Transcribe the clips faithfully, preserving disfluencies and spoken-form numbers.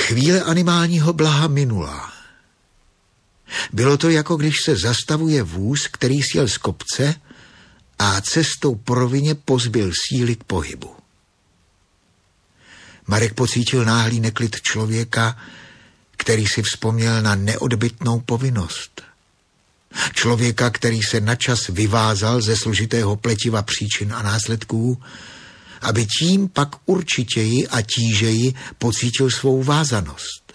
Chvíle animálního blaha minula. Bylo to, jako když se zastavuje vůz, který sjel z kopce a cestou po rovině pozbyl síly k pohybu. Marek pocítil náhlý neklid člověka, který si vzpomněl na neodbytnou povinnost. Člověka, který se načas vyvázal ze složitého pletiva příčin a následků, aby tím pak určitěji a tížeji pocítil svou vázanost.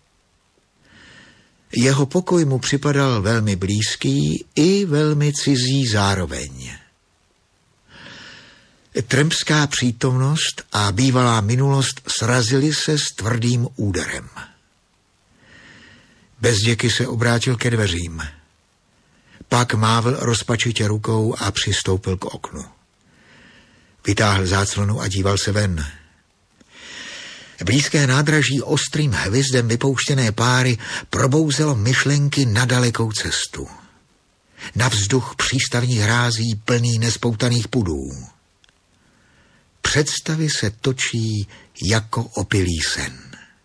Jeho pokoj mu připadal velmi blízký i velmi cizí zároveň. Trampská přítomnost a bývalá minulost srazily se s tvrdým úderem. Bezděky se obrátil ke dveřím. Pak mávl rozpačitě rukou a přistoupil k oknu. Vytáhl záclonu a díval se ven. Blízké nádraží ostrým hvizdem vypouštěné páry probouzelo myšlenky na dalekou cestu. Na vzduch přístavních hrází plný nespoutaných pudů. Představy se točí jako opilý sen.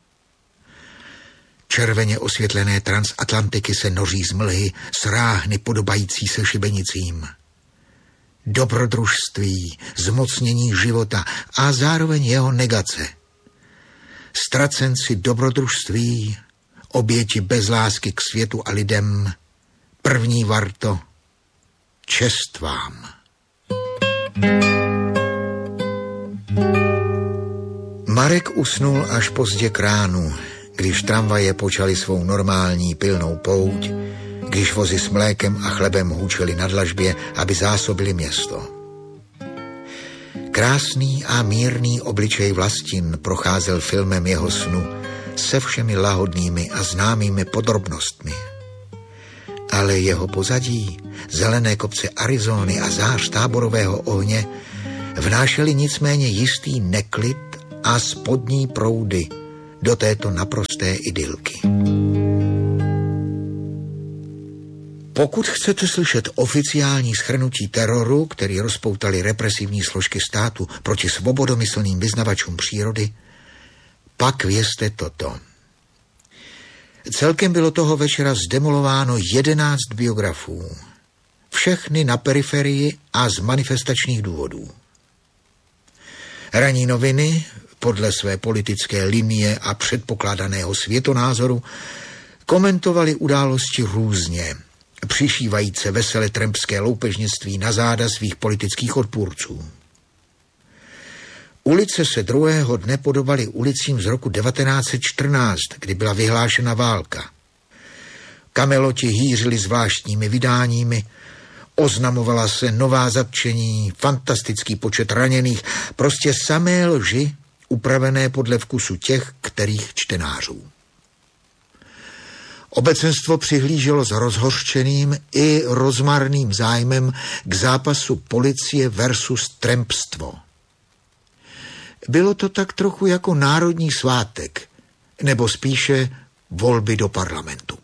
Červeně osvětlené transatlantiky se noří z mlhy s ráhny podobající se šibenicím. Dobrodružství, zmocnění života a zároveň jeho negace. Ztracenci dobrodružství, oběti bez lásky k světu a lidem, první varto, čest vám. Marek usnul až pozdě k ránu, když tramvaje počaly svou normální pilnou pouť, když vozy s mlékem a chlebem hůčely na dlažbě, aby zásobili město. Krásný a mírný obličej Vlastin procházel filmem jeho snu se všemi lahodnými a známými podrobnostmi. Ale jeho pozadí, zelené kopce Arizony a zář táborového ohně vnášely nicméně jistý neklid a spodní proudy do této naprosté idylky. Pokud chcete slyšet oficiální shrnutí teroru, který rozpoutali represivní složky státu proti svobodomyslným vyznavačům přírody, pak vězte toto. Celkem bylo toho večera zdemolováno jedenáct biografů. Všechny na periferii a z manifestačních důvodů. Ranní noviny, podle své politické linie a předpokládaného světonázoru, komentovali události různě, přišívajíce veselé trampské loupežnictví na záda svých politických odpůrců. Ulice se druhého dne podobaly ulicím z roku devatenáct set čtrnáct, kdy byla vyhlášena válka. Kameloti hýřili zvláštními vydáními, oznamovala se nová zatčení, fantastický počet raněných, prostě samé lži, upravené podle vkusu těch, kterých čtenářů. Obecenstvo přihlíželo s rozhořčeným i rozmarným zájmem k zápasu policie versus trampstvo. Bylo to tak trochu jako národní svátek, nebo spíše volby do parlamentu.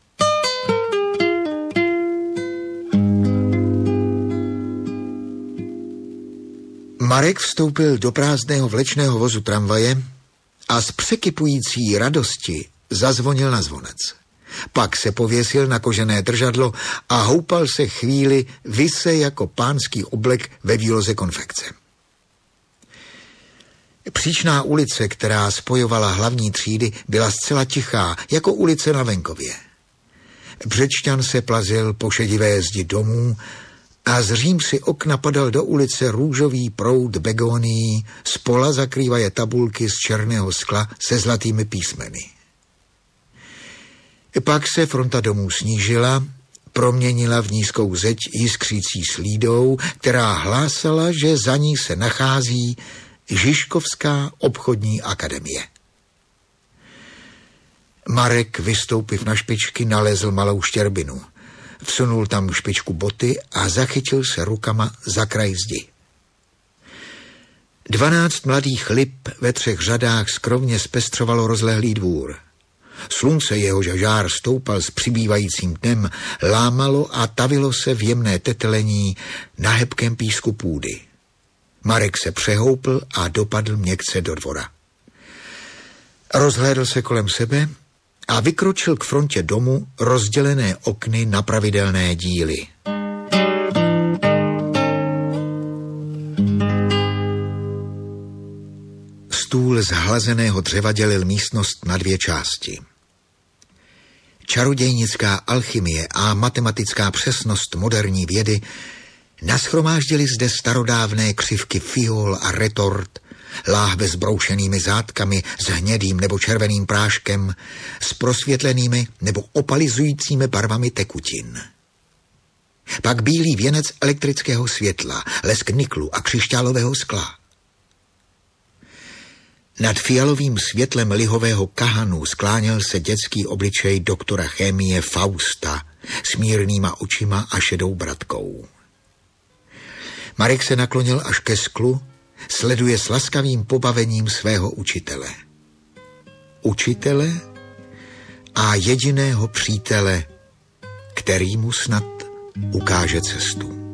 Marek vstoupil do prázdného vlečného vozu tramvaje a z překypující radosti zazvonil na zvonec. Pak se pověsil na kožené držadlo a houpal se chvíli vise jako pánský oblek ve výloze konfekce. Příčná ulice, která spojovala hlavní třídy, byla zcela tichá, jako ulice na venkově. Břečťan se plazil po šedivé zdi domů a z římsy okna padal do ulice růžový proud begonií, spola zakrývaje tabulky z černého skla se zlatými písmeny. Pak se fronta domů snížila, proměnila v nízkou zeď jiskřící slídou, která hlásala, že za ní se nachází Žižkovská obchodní akademie. Marek, vystoupiv na špičky, nalezl malou štěrbinu. Vsunul tam špičku boty a zachytil se rukama za kraj zdi. Dvanáct mladých lip ve třech řadách skromně zpestřovalo rozlehlý dvůr. Slunce, jehož žár stoupal s přibývajícím dnem, lámalo a tavilo se v jemné tetelení na hebkém písku půdy. Marek se přehoupl a dopadl měkce do dvora. Rozhlédl se kolem sebe a vykročil k frontě domu rozdělené okny na pravidelné díly. Stůl z hlazeného dřeva dělil místnost na dvě části. Čarodějnická alchymie a matematická přesnost moderní vědy nashromáždili zde starodávné křivky fiol a retort, láhve s broušenými zátkami, s hnědým nebo červeným práškem, s prosvětlenými nebo opalizujícími barvami tekutin. Pak bílý věnec elektrického světla, lesk niklu a křišťálového skla. Nad fialovým světlem lihového kahanu skláněl se dětský obličej doktora chemie Fausta s mírnýma očima a šedou bradkou. Marek se naklonil až ke sklu, sleduje s laskavým pobavením svého učitele. Učitele a jediného přítele, který mu snad ukáže cestu.